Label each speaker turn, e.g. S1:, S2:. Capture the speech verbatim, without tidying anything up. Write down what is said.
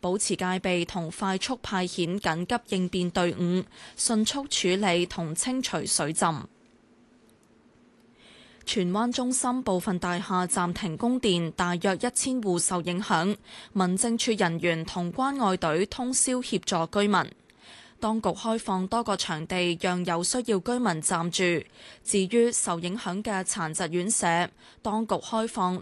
S1: 保持戒備同快速派遣緊急應變隊伍，迅速處理同清除水浸。荃灣中心部分大廈暫停供電，大約一千戶受影響。民政處人員同關愛隊通宵協助居民。當局開放多個場地，讓有需要居民暫住。至於受影響嘅殘疾院舍，當局開放